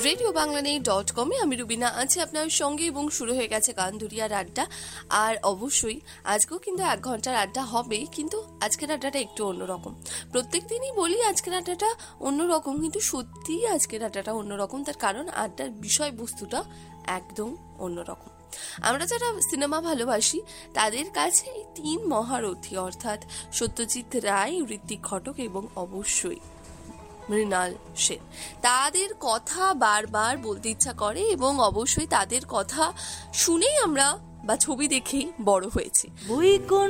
RadioBanglaNet.com আমি রুবিনা আছি আপনার সঙ্গে এবং শুরু হয়ে গেছে গানধুরিয়ার আড্ডা। আর অবশ্যই আজকেও কিন্তু 1 ঘন্টার আড্ডা হবে, কিন্তু আজকের আড্ডাটা একটু অন্যরকম। প্রত্যেক দিনই বলি আজকের আড্ডাটা অন্যরকম, কিন্তু সত্যিই আজকের আড্ডাটা অন্যরকম। তার কারণ আড্ডার বিষয়বস্তুটা একদম অন্যরকম। আমরা যারা সিনেমা ভালোবাসি তাদের কাছে এই 3 মহারথী অর্থাৎ সত্যজিৎ রায়, ঋত্বিক ঘটক এবং অবশ্যই মৃণাল সেন, তাদের কথা বারবার বলতে ইচ্ছা করে এবং অবশ্যই তাদের কথা শুনেই আমরা বা ছবি দেখেই বড় হয়েছি।